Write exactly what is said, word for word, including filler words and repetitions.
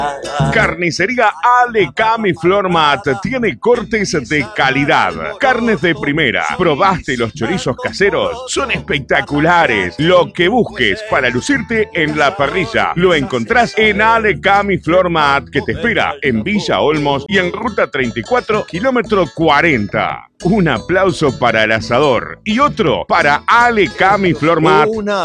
Carnicería Alecam y Flormat tiene cortes de calidad, carnes de primera. ¿Probaste los chorizos caseros? Son espectaculares. Lo que busques para lucirte en la parrilla lo encontrás en Alecam y Flormat, que te espera en Villa Olmos y en Ruta treinta y cuatro, kilómetro cuarenta. Un aplauso para el asador y otro para Alecam y Flormat.